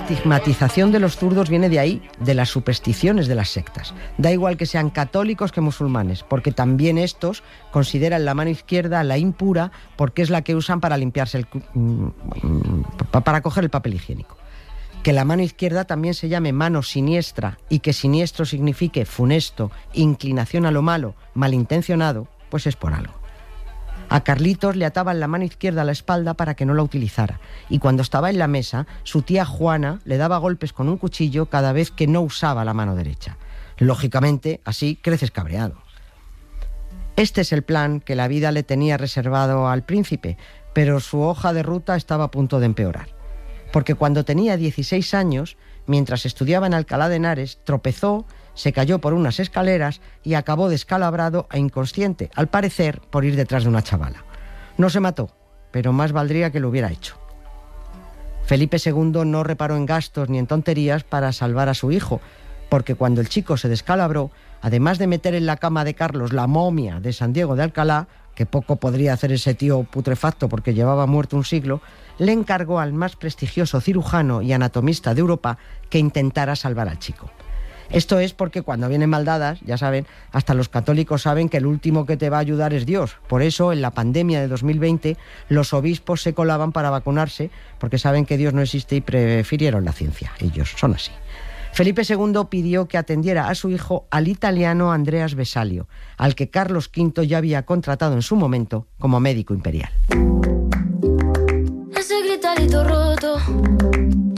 estigmatización de los zurdos viene de ahí, de las supersticiones de las sectas. Da igual que sean católicos que musulmanes, porque también estos consideran la mano izquierda la impura porque es la que usan para limpiarse para coger el papel higiénico. Que la mano izquierda también se llame mano siniestra y que siniestro signifique funesto, inclinación a lo malo, malintencionado, pues es por algo. A Carlitos le ataban la mano izquierda a la espalda para que no la utilizara, y cuando estaba en la mesa, su tía Juana le daba golpes con un cuchillo cada vez que no usaba la mano derecha. Lógicamente, así creces cabreado. Este es el plan que la vida le tenía reservado al príncipe, pero su hoja de ruta estaba a punto de empeorar. Porque cuando tenía 16 años, mientras estudiaba en Alcalá de Henares, tropezó, se cayó por unas escaleras y acabó descalabrado e inconsciente, al parecer por ir detrás de una chavala. No se mató, pero más valdría que lo hubiera hecho. Felipe II no reparó en gastos ni en tonterías para salvar a su hijo, porque cuando el chico se descalabró, además de meter en la cama de Carlos la momia de San Diego de Alcalá, que poco podría hacer ese tío putrefacto porque llevaba muerto un siglo, le encargó al más prestigioso cirujano y anatomista de Europa que intentara salvar al chico. Esto es porque cuando vienen maldadas, ya saben, hasta los católicos saben que el último que te va a ayudar es Dios. Por eso, en la pandemia de 2020, los obispos se colaban para vacunarse, porque saben que Dios no existe y prefirieron la ciencia. Ellos son así. Felipe II pidió que atendiera a su hijo al italiano Andreas Vesalio, al que Carlos V ya había contratado en su momento como médico imperial. Ese gritarito roto